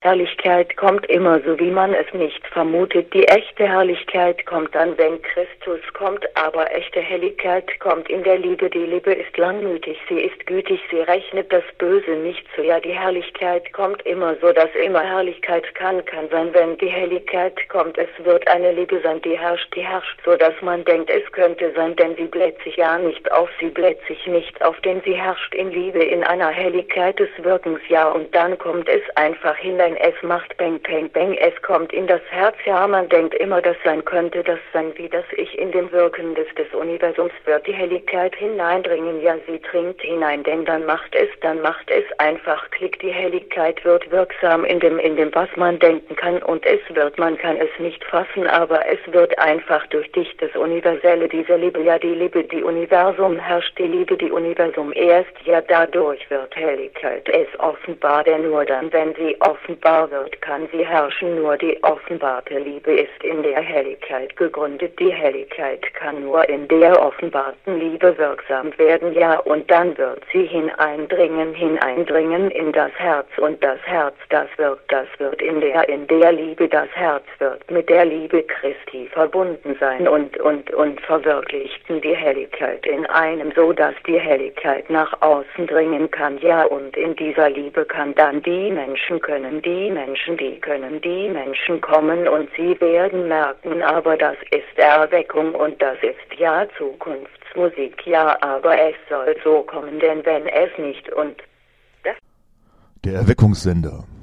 Herrlichkeit kommt immer so, wie man es nicht vermutet. Die echte Herrlichkeit kommt dann, wenn Christus kommt, aber echte Helligkeit kommt in der Liebe. Die Liebe ist langmütig, sie ist gütig, sie rechnet das Böse nicht zu. Ja, die Herrlichkeit kommt immer so, dass immer Herrlichkeit kann sein, wenn die Helligkeit kommt. Es wird eine Liebe sein, die herrscht, so dass man denkt, es könnte sein, denn sie bläht sich ja nicht auf, sie bläht sich nicht auf, denn sie herrscht in Liebe, in einer Helligkeit des Wirkens, ja, und dann kommt es einfach hinein, es macht bang, bang, bang, es kommt in das Herz, ja, man denkt immer, das sein könnte, das sein, wie das Ich in dem Wirken des Universums wird die Helligkeit hineindringen, ja, sie dringt hinein, denn dann macht es einfach, Klick, die Helligkeit wird wirksam in dem, was man denken kann, und es wird, man kann es nicht fassen, aber es wird einfach durch dich, das Universelle, diese Liebe, ja, die Liebe, die Universum herrscht, die Liebe, die Universum erst, ja, dadurch wird Helligkeit es offenbar, denn nur dann, wenn sie offenbar wird, kann sie herrschen, nur die offenbarte Liebe ist in der Helligkeit gegründet, die Helligkeit kann nur in der offenbarten Liebe wirksam werden, ja, und dann wird sie hineindringen in das Herz, und das Herz, das wird in der Liebe, das Herz wird mit der Liebe Christi verbunden sein und verwirklichten die Helligkeit in einem, so dass die Helligkeit nach außen dringen kann, ja, und in dieser Liebe kann dann die Menschen kommen, und sie werden merken, aber das ist Erweckung und das ist ja Zukunftsmusik, ja, aber es soll so kommen, denn wenn es nicht und der Erweckungssender.